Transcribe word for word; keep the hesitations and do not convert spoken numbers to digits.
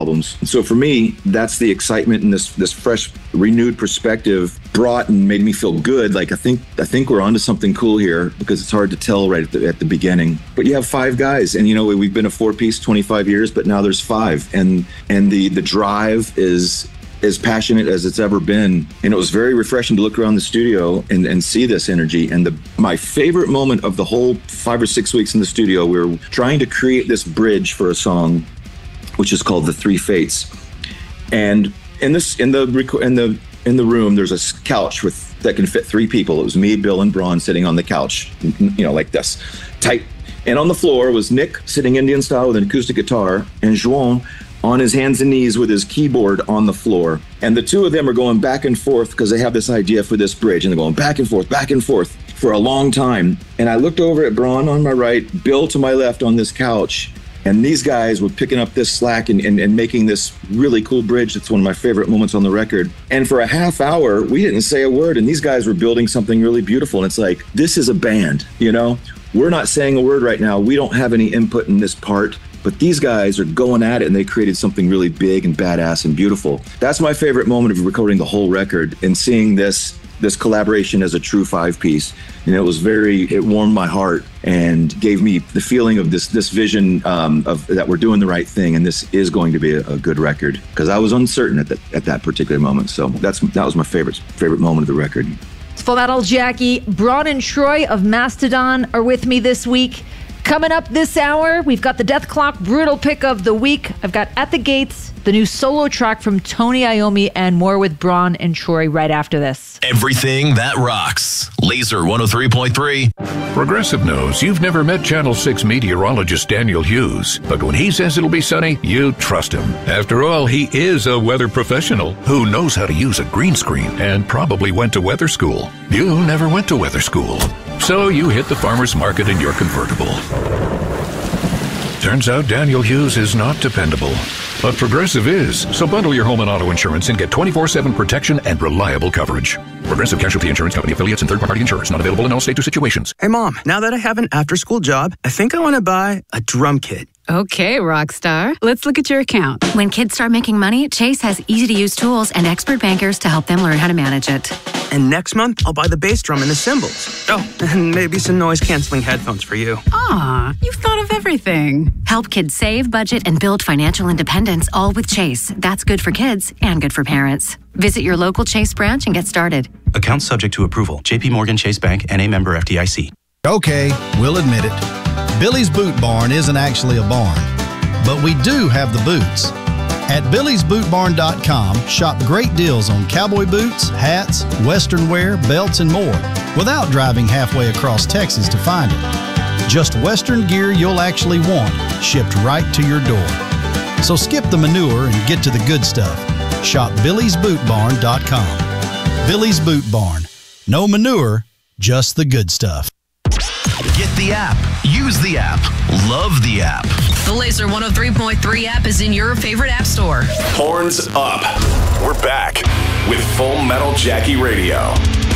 albums. So for me, that's the excitement and this this fresh, renewed perspective brought and made me feel good. Like I think I think we're onto something cool here, because it's hard to tell right at the, at the beginning. But you have five guys, and you know we've been a four piece twenty-five years, but now there's five, and and the the drive is as passionate as it's ever been. And it was very refreshing to look around the studio and, and see this energy. And the my favorite moment of the whole five or six weeks in the studio, we were trying to create this bridge for a song, which is called The Three Fates. And in this in the in the in the room, there's a couch with that can fit three people. It was me, Bill, and Braun sitting on the couch, you know, like this, tight. And on the floor was Nick sitting Indian style with an acoustic guitar, and Juan on his hands and knees with his keyboard on the floor. And the two of them are going back and forth because they have this idea for this bridge, and they're going back and forth, back and forth for a long time. And I looked over at Braun on my right, Bill to my left on this couch, and these guys were picking up this slack and, and, and making this really cool bridge. It's one of my favorite moments on the record. And for a half hour, we didn't say a word, and these guys were building something really beautiful. And it's like, this is a band, you know? We're not saying a word right now. We don't have any input in this part. But these guys are going at it, and they created something really big and badass and beautiful. That's my favorite moment of recording the whole record, and seeing this this collaboration as a true five-piece. And it was very, it warmed my heart and gave me the feeling of this this vision um, of that we're doing the right thing, and this is going to be a, a good record. Because I was uncertain at that at that particular moment. So that's that was my favorite favorite moment of the record. Full Metal Jackie, Braun and Troy of Mastodon are with me this week. Coming up this hour, we've got the Death Clock Brutal Pick of the Week. I've got At the Gates, the new solo track from Tony Iommi, and more with Braun and Troy right after this. Everything that rocks. Laser one oh three point three. Progressive knows you've never met Channel six meteorologist Daniel Hughes, but when he says it'll be sunny, you trust him. After all, he is a weather professional who knows how to use a green screen and probably went to weather school. You never went to weather school. So you hit the farmer's market in your convertible. Turns out Daniel Hughes is not dependable, but Progressive is. So bundle your home and auto insurance and get twenty-four seven protection and reliable coverage. Progressive Casualty Insurance Company affiliates and third-party insurers. Not available in all states or situations. Hey, Mom, now that I have an after-school job, I think I want to buy a drum kit. Okay, Rockstar. Let's look at your account. When kids start making money, Chase has easy-to-use tools and expert bankers to help them learn how to manage it. And next month, I'll buy the bass drum and the cymbals. Oh, and maybe some noise-canceling headphones for you. Aw, you've thought of everything. Help kids save, budget, and build financial independence, all with Chase. That's good for kids and good for parents. Visit your local Chase branch and get started. Account subject to approval. J P Morgan Chase Bank, N A member F D I C. Okay, we'll admit it. Billy's Boot Barn isn't actually a barn, but we do have the boots. At Billy's Boot Barn dot com, shop great deals on cowboy boots, hats, western wear, belts, and more without driving halfway across Texas to find it. Just western gear you'll actually want, shipped right to your door. So skip the manure and get to the good stuff. Shop Billy's Boot Barn dot com. Billy's Boot Barn. No manure, just the good stuff. Get the app. Use the app. Love the app. The Laser one oh three point three app is in your favorite app store. Horns up. We're back with Full Metal Jackie Radio.